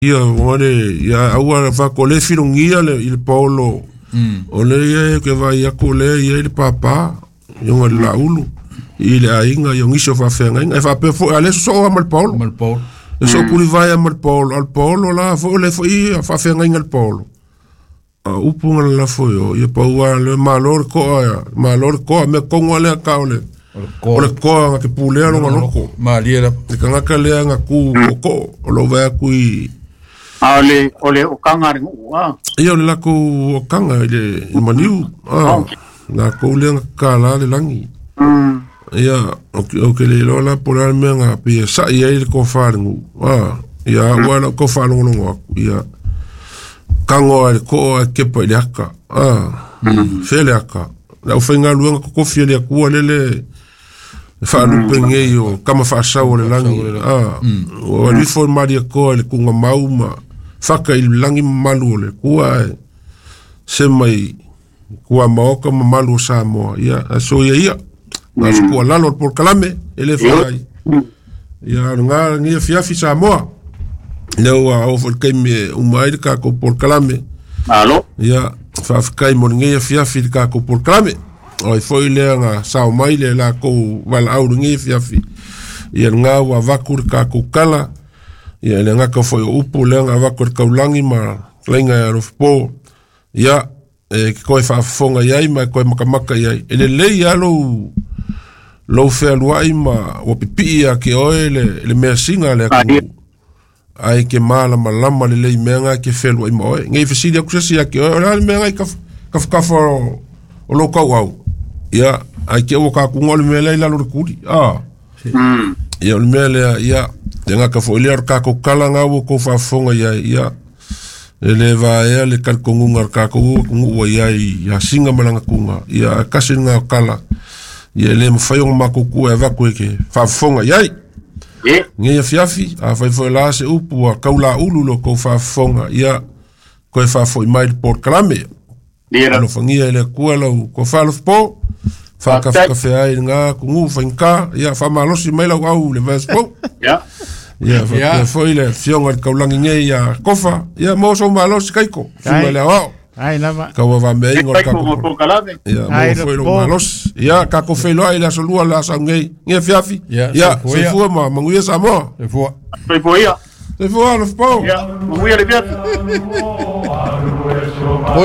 ia ore ia aua fa kole filungia le il Paulo ole ia ke vai a kole ia il papa yo la ulu ile ainga yo ngiso fa fenga e fa pe fo ale so mal Paulo so kuli vai mal Paulo al Paulo la fo le fo ia fa fenga al Paulo upunga la fo yo ia paua le malor ko me kongo le kaole ole ko ke pulea lo maloko maliera e kanga kale nga ku ko lo va ku ole o kanga ringa ia le lako o kanga le maniu na ko le kala le langi ia o ke le lola pola menga pe sa ia le ko faringu ia wala ko faringu no ia kango le ko ke pa le aka fele aka la ofenga luanga ko fiele ku le fa lu penge yo kama fa sa o le langi o li fo maria ko le kunga mauma faka il langi malu le kua se mai kua maoka malu sa mo ia so ia na ko lalo por kalame ele fa ia nga ngi fiafi sa mo le o fo ke me o mai ka ko por kalame alo ia fa kai mo ngi fiafi ka ko por kalame o foi le nga sa o mai le la ko wala au ngi fiafi ia nga wa vakur ka ko kala ia le nga ka foi upu le nga vakur ka ulangi ma lenga ya rofpo ia ko fa fonga ia ma ko makamaka ia ele le ia lo fe luai ma o pipi ia ke oele le me singa le ko ai ke mala malama le menga ke fe luai ma ngai fisi dia kusia ke ora le menga ka fo o lo ka wau ia ai ke o ka ku ngol me le la lo kuri ia le mele ia nga ka fo ile ka ko kala nga wo ko fa fonga ia ele va ia le kal ko ngungar ka ko ngu ia singa malanga kunga ia kasinga kala ia le mfayo makuku e va ko ke fa fonga ia nge fiafi a fa fo la se upu a kaula ulu lo ko fa fonga ia ko fa fo mai por klame no fangia le kuala ko fa lo po fa ka fe ai nga ku ngu fa inka ia fa malosi mai la au le vespo ia foi le fionga ka ulangi nge ia kofa ia mo so malos kaiko fuma le ao ai lava ka wa me ngor ka por kalame ia mo foi lo malos ia ka ko fe lo ai la solua la sangue nge fiafi ia se fu ma manguia sa mo se fu ia se fu lo po ia manguia le viat